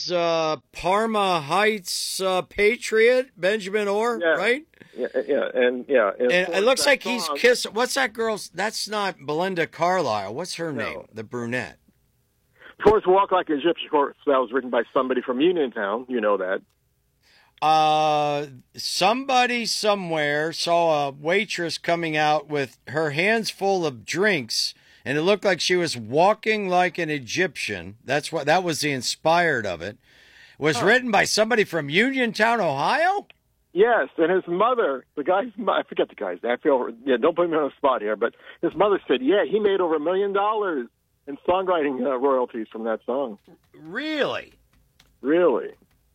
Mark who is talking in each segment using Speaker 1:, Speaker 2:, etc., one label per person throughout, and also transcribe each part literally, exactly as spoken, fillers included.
Speaker 1: is uh, Parma Heights uh, Patriot, Benjamin Orr,
Speaker 2: yeah.
Speaker 1: right?
Speaker 2: Yeah, yeah, and yeah. And,
Speaker 1: And it looks like
Speaker 2: song,
Speaker 1: he's kissing. What's that girl's? That's not Belinda Carlisle. What's her
Speaker 2: No.
Speaker 1: name? The brunette.
Speaker 2: Towards Walk Like an Egyptian, of course, that was written by somebody from Uniontown. You know that.
Speaker 1: Uh, somebody somewhere saw a waitress coming out with her hands full of drinks, and it looked like she was walking like an Egyptian. That's what that was the inspired of it. It was huh. written by somebody from Uniontown, Ohio.
Speaker 2: Yes, and his mother, the guy's, I forget the guy's name. I feel, yeah, don't put me on the spot here, but his mother said, yeah, he made over a million dollars in songwriting uh, royalties from that song.
Speaker 1: Really?
Speaker 2: Really.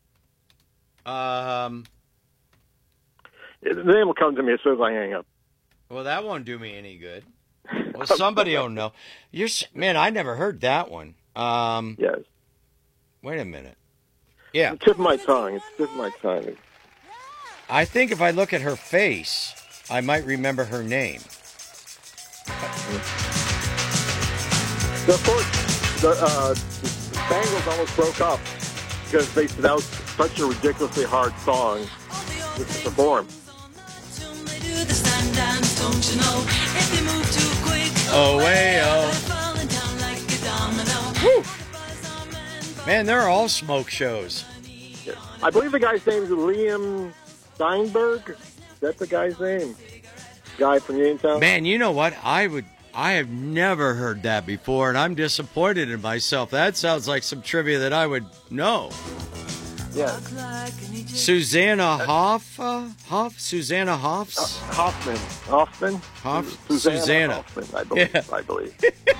Speaker 1: Um,
Speaker 2: the name will come to me as soon as I hang up.
Speaker 1: Well, that won't do me any good. Well, somebody will know. You're, man, I never heard that one. Um,
Speaker 2: yes.
Speaker 1: Wait a minute. Yeah.
Speaker 2: It's the tip of my tongue. It's the tip of my tongue.
Speaker 1: I think if I look at her face, I might remember her name.
Speaker 2: The, of course, the, uh, the Bangles almost broke up because they said that was such a ridiculously hard song to perform.
Speaker 1: Oh, way, oh. Woo. Man, they're all smoke shows.
Speaker 2: Yeah. I believe the guy's name is Liam Steinberg. Is that the guy's name? Guy from Uniontown?
Speaker 1: Man, you know what? I would. I have never heard that before, and I'm disappointed in myself. That sounds like some trivia that I would know.
Speaker 2: Yeah.
Speaker 1: Susanna Hoff? Uh, Hoff? Susanna Hoffs?
Speaker 2: Uh, Hoffman. Hoffman?
Speaker 1: Hoff?
Speaker 2: Susanna,
Speaker 1: Susanna.
Speaker 2: Hoffman, I believe.
Speaker 1: Yeah.
Speaker 2: I believe.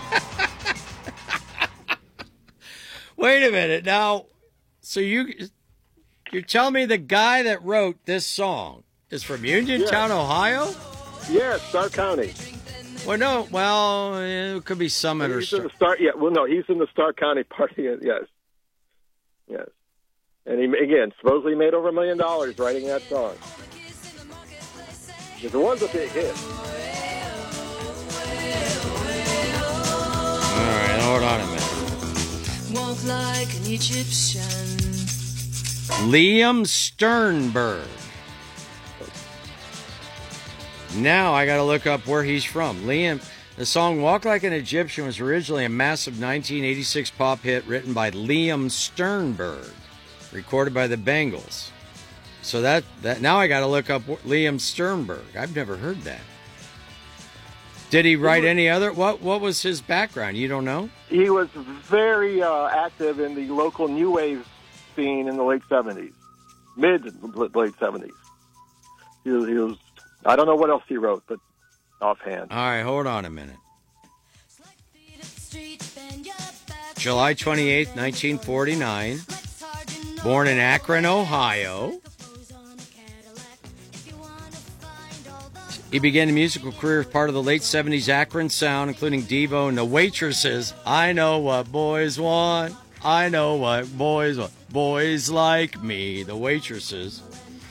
Speaker 1: Wait a minute. Now, so you, you're telling me the guy that wrote this song is from Uniontown,
Speaker 2: yes.
Speaker 1: Ohio?
Speaker 2: Yes, Stark County.
Speaker 1: Well, no. Well, it could be Summit
Speaker 2: he's
Speaker 1: or
Speaker 2: Stark. In the Star, yeah, well, no, he's in the Stark County party. Yes. Yes. And he, again, supposedly made over a million dollars writing that song. Because it was a big hit.
Speaker 1: All right, hold on a minute.
Speaker 3: Walk like an Egyptian.
Speaker 1: Liam Sternberg. Now I got to look up where he's from. Liam, the song Walk Like an Egyptian was originally a massive nineteen eighty-six pop hit written by Liam Sternberg, recorded by the Bangles. So that, that now I got to look up Liam Sternberg. I've never heard that. Did he write any other? What What was his background? You don't know?
Speaker 2: He was very uh, active in the local new wave scene in the late seventies, mid late seventies. He was, he was. I don't know what else he wrote, but offhand.
Speaker 1: All right, hold on a minute. July twenty-eighth, nineteen forty-nine. Born in Akron, Ohio. He began a musical career as part of the late seventies Akron sound, including Devo and the Waitresses. I know what boys want. I know what boys want. Boys like me, the Waitresses.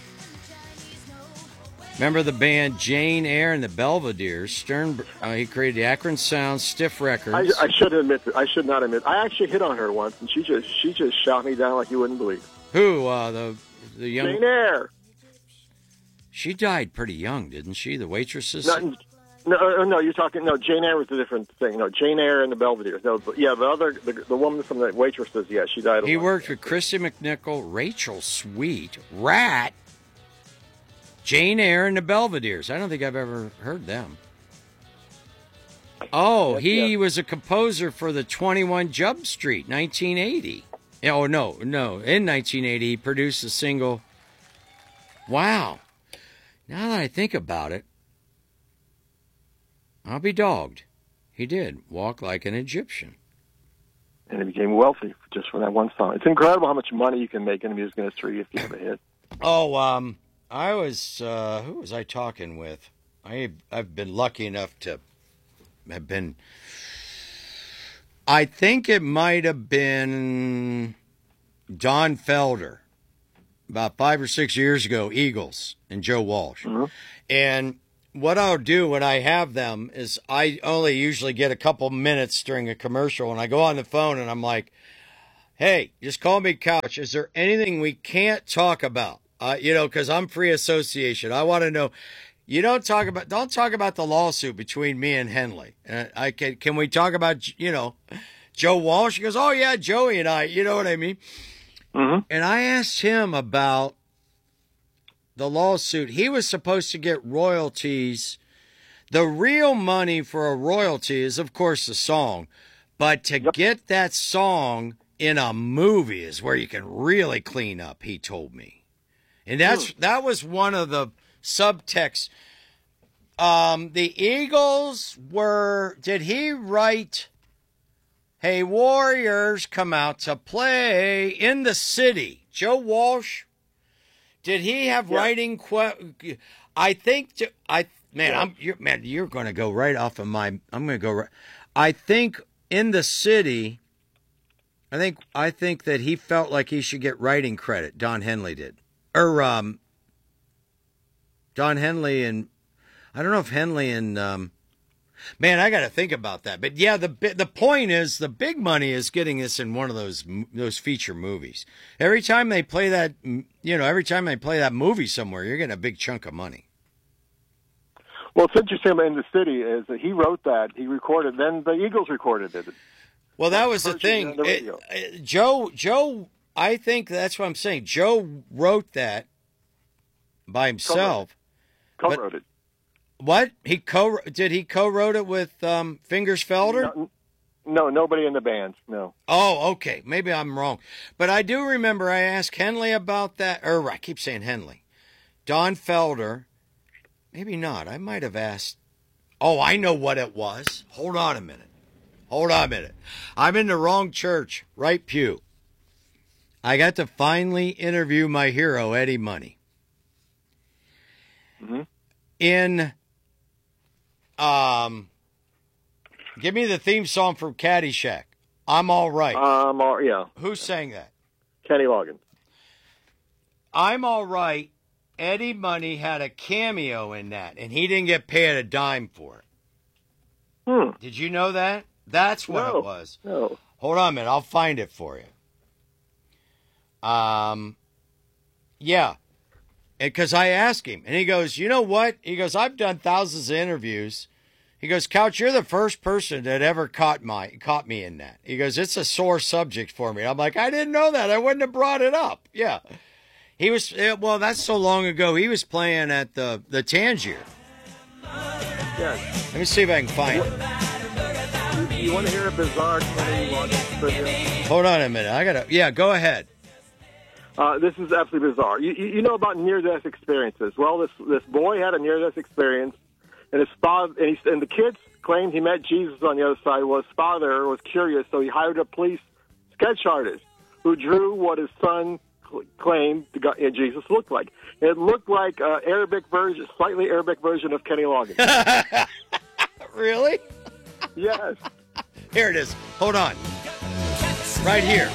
Speaker 1: Remember the band Jane Eyre and the Belvederes? Stern, uh, he created the Akron Sound, Stiff Records.
Speaker 2: I, I should admit, I should not admit. I actually hit on her once, and she just she just shot me down like you wouldn't believe.
Speaker 1: Who? Uh, the the young
Speaker 2: Jane Eyre.
Speaker 1: She died pretty young, didn't she? The Waitresses.
Speaker 2: No, no, no. You're talking. No, Jane Eyre was a different thing. No, Jane Eyre and the Belvederes. No, but yeah, the other, the, the woman from the Waitresses. Yeah, she died.
Speaker 1: He worked with Christy McNichol, Rachel Sweet, Rat. Jane Eyre and the Belvederes. I don't think I've ever heard them. Oh,
Speaker 2: yes,
Speaker 1: he
Speaker 2: yes.
Speaker 1: was a composer for the twenty-one Jump Street, nineteen eighty. Oh, no, no. In nineteen eighty, he produced a single. Wow. Now that I think about it, I'll be dogged. He did Walk Like an Egyptian.
Speaker 2: And he became wealthy just for that one song. It's incredible how much money you can make in the music industry if you have a hit.
Speaker 1: Oh, um... I was, uh, who was I talking with? I, I've been lucky enough to have been, I think it might have been Don Felder, about five or six years ago, Eagles, and Joe Walsh.
Speaker 2: Mm-hmm.
Speaker 1: And what I'll do when I have them is I only usually get a couple minutes during a commercial, and I go on the phone and I'm like, Hey, just call me Couch. Is there anything we can't talk about? Uh, you know, because I'm free association. I want to know. You don't talk about. Don't talk about the lawsuit between me and Henley. Uh, I can. Can we talk about? You know, Joe Walsh? He goes, oh yeah, Joey and I. You know what I mean?
Speaker 2: Mm-hmm.
Speaker 1: And I asked him about the lawsuit. He was supposed to get royalties. The real money for a royalty is, of course, the song. But to
Speaker 2: Yep.
Speaker 1: get that song in a movie is where you can really clean up, he told me. And that's that was one of the subtexts. Um, the Eagles were, did he write, hey, Warriors come out to play in the city? Joe Walsh, did he have
Speaker 2: Yeah.
Speaker 1: writing? Que- I think, to, I man,
Speaker 2: Yeah.
Speaker 1: I'm you're, man, you're going to go right off of my. I'm going to go right. I think in the city. I think I think that he felt like he should get writing credit. Don Henley did, or um, Don Henley and I don't know if Henley and um, man, I got to think about that. But yeah, the the point is the big money is getting this in one of those those feature movies. Every time they play that, you know, every time they play that movie somewhere, you're getting a big chunk of money.
Speaker 2: Well, it's interesting in the city is that he wrote that, he recorded, then the Eagles recorded it.
Speaker 1: Well, that was the
Speaker 2: Version
Speaker 1: thing.
Speaker 2: on the
Speaker 1: It-
Speaker 2: radio.
Speaker 1: it- Joe, Joe, I think that's what I'm saying. Joe wrote that by himself.
Speaker 2: Co-wrote it.
Speaker 1: What he co did he co-wrote it with um, Fingers Felder?
Speaker 2: No, no, nobody in the band. No.
Speaker 1: Oh, okay. Maybe I'm wrong, but I do remember I asked Henley about that. Or I keep saying Henley, Don Felder. Maybe not. I might have asked. Oh, I know what it was. Hold on a minute. Hold on a minute. I'm in the wrong church. Right pew. I got to finally interview my hero, Eddie Money.
Speaker 2: Mm-hmm.
Speaker 1: In, um, give me the theme song from Caddyshack. I'm All Right.
Speaker 2: Um, or, yeah,
Speaker 1: Who sang that?
Speaker 2: Kenny Loggins.
Speaker 1: I'm All Right. Eddie Money had a cameo in that, and he didn't get paid a dime for it.
Speaker 2: Hmm.
Speaker 1: Did you know that? That's what
Speaker 2: No.
Speaker 1: it was.
Speaker 2: No.
Speaker 1: Hold on a minute. I'll find it for you. Um, yeah. Because I asked him, and he goes, you know what? He goes, I've done thousands of interviews. He goes, Couch, you're the first person that ever caught my caught me in that. He goes, it's a sore subject for me. I'm like, I didn't know that. I wouldn't have brought it up. Yeah. He was, well, that's so long ago. He was playing at the, the Tangier.
Speaker 2: Yes.
Speaker 1: Let me see if I can find it.
Speaker 2: You, you want to hear a bizarre Kenny Loggins trivia?
Speaker 1: Hold on a minute. I got to, yeah, go ahead.
Speaker 2: Uh, this is absolutely bizarre. You, you, you know about near-death experiences. Well, this this boy had a near-death experience, and his father and, he, and the kids claimed he met Jesus on the other side. Well, his father was curious, so he hired a police sketch artist who drew what his son cl- claimed the guy, uh, Jesus looked like. It looked like an Arabic version, slightly Arabic version of Kenny Loggins.
Speaker 1: Really?
Speaker 2: Yes.
Speaker 1: Here it is. Hold on. Right here.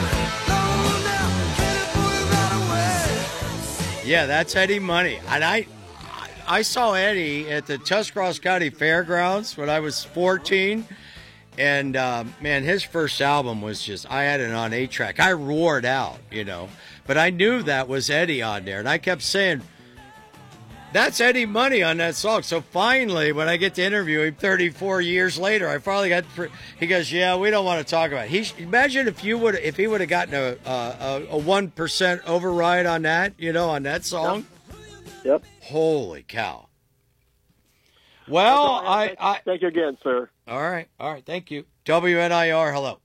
Speaker 1: Yeah, that's Eddie Money. And I I saw Eddie at the Tuscarawas County Fairgrounds when I was fourteen. And, uh, man, his first album was just, I had it on eight track. I roared out, you know. But I knew that was Eddie on there. And I kept saying, that's Eddie Money on that song. So finally, when I get to interview him thirty-four years later, I finally got. He goes, "Yeah, we don't want to talk about it." He imagine if you would, if he would have gotten a a a one percent override on that, you know, on that song.
Speaker 2: Yep.
Speaker 1: Holy cow! Well, I,
Speaker 2: Thank,
Speaker 1: I
Speaker 2: thank you again, sir.
Speaker 1: all right, all right, thank you. W N I R, hello.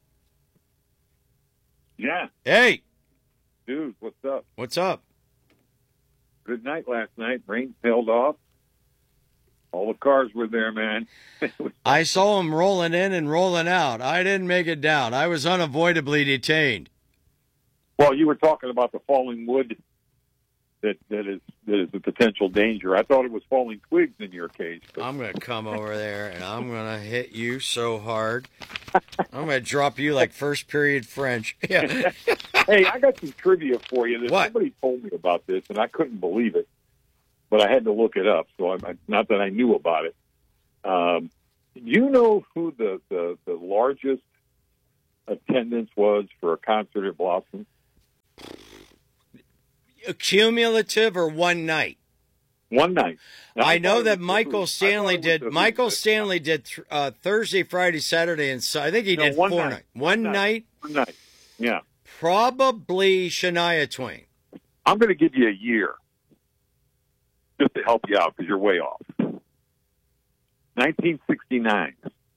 Speaker 4: Yeah,
Speaker 1: Hey,
Speaker 4: dude, what's up?
Speaker 1: what's up?
Speaker 4: Good night last night. Rain tailed off. All the cars were there, man.
Speaker 1: I saw him rolling in and rolling out. I didn't make it down. I was unavoidably detained.
Speaker 4: Well, you were talking about the falling wood that that is that is a potential danger. I thought it was falling twigs in your case. But
Speaker 1: I'm going to come over there and I'm going to hit you so hard. I'm going to drop you like first period French. Yeah.
Speaker 4: hey, I got some trivia for you. That
Speaker 1: What?
Speaker 4: Somebody told me about this, and I couldn't believe it, but I had to look it up. So I'm not that I knew about it. Um, do you know who the the, the largest attendance was for a concert at Blossom?
Speaker 1: Cumulative or one night?
Speaker 4: One night. Now,
Speaker 1: I know
Speaker 4: thought it
Speaker 1: that
Speaker 4: was
Speaker 1: Michael
Speaker 4: the-
Speaker 1: Stanley
Speaker 4: I thought it was
Speaker 1: did.
Speaker 4: the-
Speaker 1: Michael Stanley did th- uh, Thursday, Friday, Saturday, and so I think he
Speaker 4: No,
Speaker 1: did
Speaker 4: one
Speaker 1: four
Speaker 4: night.
Speaker 1: nights. One
Speaker 4: One
Speaker 1: night.
Speaker 4: night. One night. Yeah.
Speaker 1: Probably Shania Twain.
Speaker 4: I'm going to give you a year just to help you out because you're way off. nineteen sixty-nine.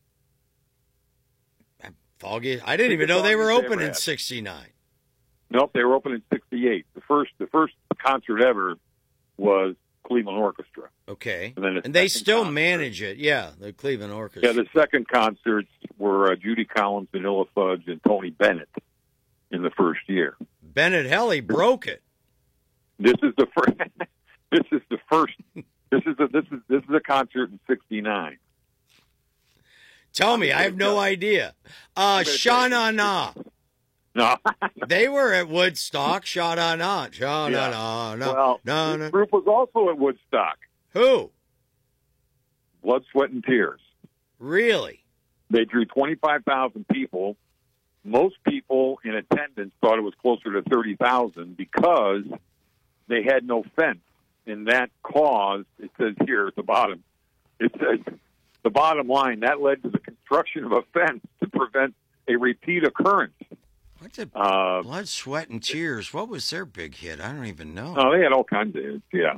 Speaker 1: Foggy. I didn't even know they were open in sixty-nine.
Speaker 4: Nope, they were open in sixty-eight. The first, the first concert ever was Cleveland Orchestra.
Speaker 1: Okay.
Speaker 4: And, then the
Speaker 1: And they
Speaker 4: second
Speaker 1: still
Speaker 4: concert-
Speaker 1: manage it. Yeah, the Cleveland Orchestra.
Speaker 4: Yeah, the second concerts were uh, Judy Collins, Vanilla Fudge, and Tony Bennett in the first year.
Speaker 1: Bennett Helly broke it.
Speaker 4: This is the first. This is the first. This is a, this is this is a concert in sixty-nine.
Speaker 1: Tell me, I have no idea. Uh, Sha Na Na.
Speaker 4: No.
Speaker 1: They were at Woodstock. Sha Na Na. Sha Na
Speaker 4: Yeah.
Speaker 1: Na Na.
Speaker 4: Well,
Speaker 1: Na,
Speaker 4: this
Speaker 1: na.
Speaker 4: group was also at Woodstock.
Speaker 1: Who?
Speaker 4: Blood, Sweat, and Tears.
Speaker 1: Really?
Speaker 4: They drew twenty-five thousand people. Most people in attendance thought it was closer to thirty thousand because they had no fence. And that caused, it says here at the bottom, it says, the bottom line, that led to the construction of a fence to prevent a repeat occurrence.
Speaker 1: What did
Speaker 4: Uh,
Speaker 1: Blood, Sweat, and Tears? What was their big hit? I don't even know.
Speaker 4: oh, they had all kinds of hits, yeah.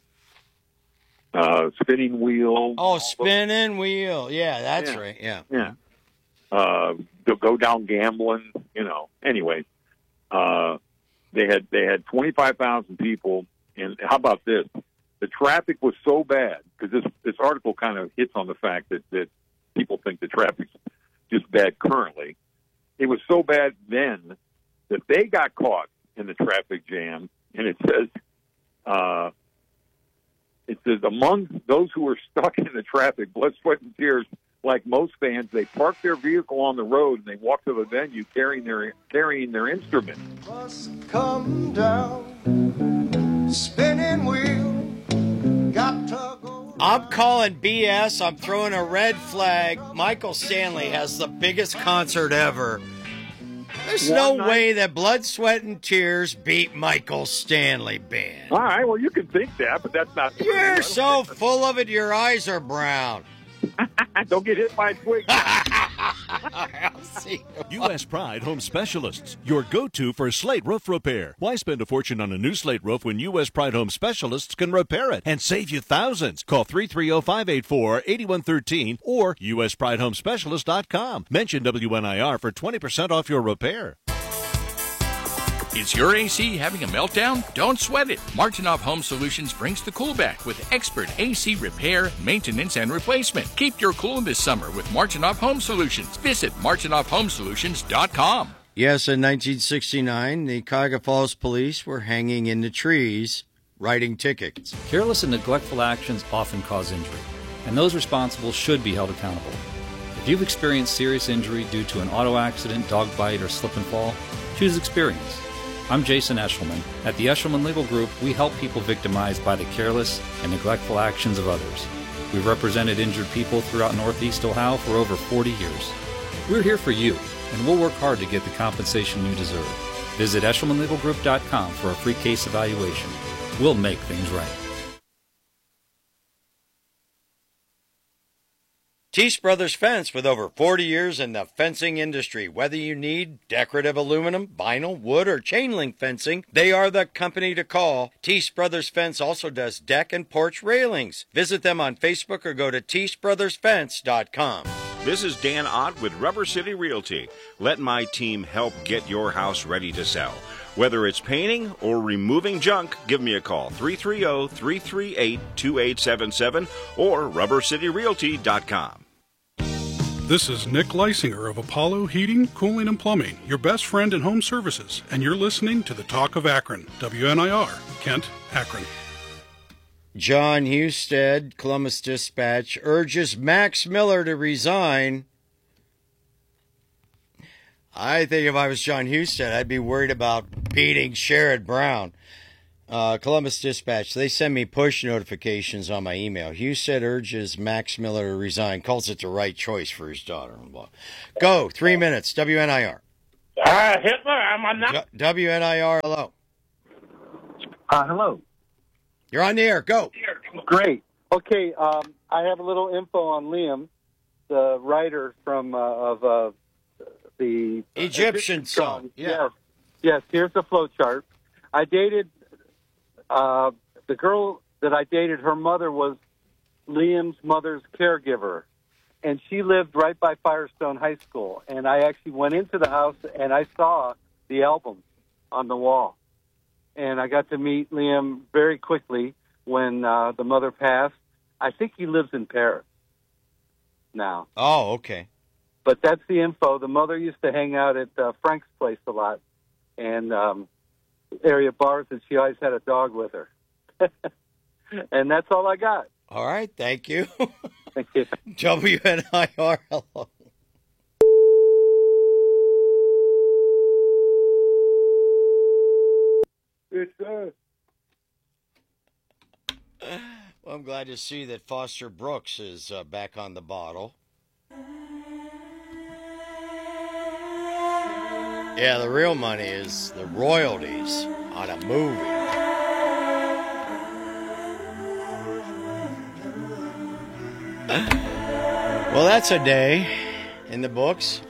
Speaker 4: Uh, spinning wheel.
Speaker 1: Oh, Spinning Wheel. Yeah, that's
Speaker 4: Yeah.
Speaker 1: right. Yeah.
Speaker 4: Yeah. Uh, go, go down gambling, you know. Anyway, uh, they had they had twenty-five thousand people, and how about this? The traffic was so bad because this this article kind of hits on the fact that that people think the traffic's just bad currently. It was so bad then that they got caught in the traffic jam, and it says. Uh, It says, among those who were stuck in the traffic, blood, sweat, and tears, like most fans, they parked their vehicle on the road and they walked to the venue carrying their carrying their instrument.
Speaker 5: Bus come down, spinning wheel, got to go.
Speaker 1: I'm calling B S. I'm throwing a red flag. Michael Stanley has the biggest concert ever. There's
Speaker 4: One
Speaker 1: no
Speaker 4: night-
Speaker 1: way that Blood, Sweat, and Tears beat Michael Stanley Band.
Speaker 4: All right, well, you can think that, but that's not true. I
Speaker 1: You're
Speaker 4: don't
Speaker 1: so full of it, your eyes are brown.
Speaker 4: Don't get hit by a twig.
Speaker 1: I'll see.
Speaker 6: U S Pride Home Specialists, your go-to for slate roof repair. Why spend a fortune on a new slate roof when U S Pride Home Specialists can repair it and save you thousands? Call three three zero, five eight four, eight one one three or U S Pride Home Specialist dot com. Mention W N I R for twenty percent off your repair.
Speaker 7: Is your A C having a meltdown? Don't sweat it. Martinoff Home Solutions brings the cool back with expert A C repair, maintenance, and replacement. Keep your cool this summer with Martinoff Home Solutions. Visit Martinoff Home Solutions dot com.
Speaker 1: Yes, in nineteen sixty-nine, the Cuyahoga Falls police were hanging in the trees, writing tickets.
Speaker 8: Careless and neglectful actions often cause injury, and those responsible should be held accountable. If you've experienced serious injury due to an auto accident, dog bite, or slip and fall, choose experience. I'm Jason Eshelman. At the Eshelman Legal Group, we help people victimized by the careless and neglectful actions of others. We've represented injured people throughout Northeast Ohio for over forty years. We're here for you, and we'll work hard to get the compensation you deserve. Visit Eshelman Legal Group dot com for a free case evaluation. We'll make things right.
Speaker 1: Teese Brothers Fence, with over forty years in the fencing industry. Whether you need decorative aluminum, vinyl, wood, or chain link fencing, they are the company to call. Teese Brothers Fence also does deck and porch railings. Visit them on Facebook or go to Teese Brothers Fence dot com.
Speaker 9: This is Dan Ott with Rubber City Realty. Let my team help get your house ready to sell. Whether it's painting or removing junk, give me a call, three three zero, three three eight, two eight seven seven or rubber city realty dot com.
Speaker 10: This is Nick Leisinger of Apollo Heating, Cooling, and Plumbing, your best friend in home services, and you're listening to the Talk of Akron, W N I R, Kent, Akron.
Speaker 1: John Husted, Columbus Dispatch, urges Max Miller to resign. I think if I was John Husted, I'd be worried about beating Sherrod Brown. Uh, Columbus Dispatch, they send me push notifications on my email. Husted urges Max Miller to resign, calls it the right choice for his daughter-in-law. Go, three minutes, W N I R.
Speaker 11: Uh, Hitler, am I not?
Speaker 1: D- W N I R, hello.
Speaker 2: Uh, hello.
Speaker 1: You're on the air, go.
Speaker 2: Great. Okay, um, I have a little info on Liam, the writer from uh, of uh, the
Speaker 1: Egyptian song. Yeah.
Speaker 2: Yes, yes. Here's the flow chart. I dated uh, the girl that I dated. Her mother was Liam's mother's caregiver, and she lived right by Firestone High School. And I actually went into the house and I saw the album on the wall, and I got to meet Liam very quickly when uh, the mother passed. I think he lives in Paris now.
Speaker 1: Oh, okay.
Speaker 2: But that's the info. The mother used to hang out at uh, Frank's place a lot, and um, area bars, and she always had a dog with her. And that's all I got.
Speaker 1: All right, thank you.
Speaker 2: Thank you.
Speaker 1: W N I R, hello.
Speaker 2: It's uh
Speaker 1: Well, I'm glad to see that Foster Brooks is uh, back on the bottle. Yeah, the real money is the royalties on a movie. Well, that's a day in the books.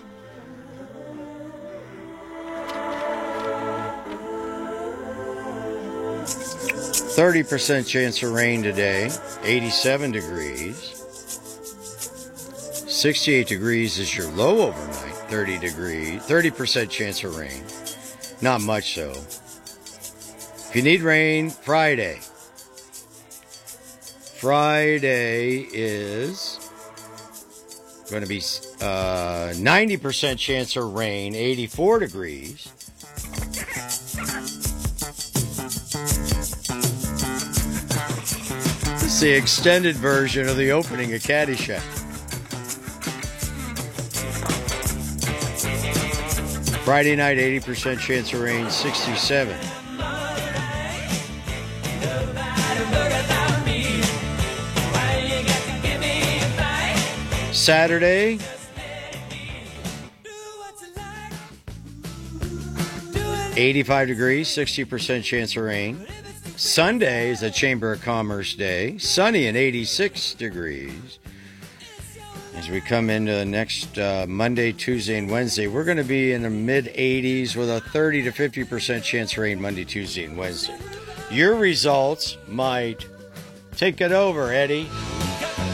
Speaker 1: thirty percent chance of rain today, eighty-seven degrees. sixty-eight degrees is your low overnight, thirty degrees, thirty percent chance of rain. Not much, though. If you need rain, Friday. Friday is going to be uh, ninety percent chance of rain, eighty-four degrees. The extended version of the opening of Caddyshack. Friday night, eighty percent chance of rain, sixty-seven. Saturday, eighty-five degrees, sixty percent chance of rain. Sunday is a Chamber of Commerce day, sunny and eighty-six degrees. As we come into the next uh, Monday, Tuesday, and Wednesday, we're going to be in the mid eighties with a thirty to fifty percent chance of rain Monday, Tuesday, and Wednesday. Your results might take it over, Eddie.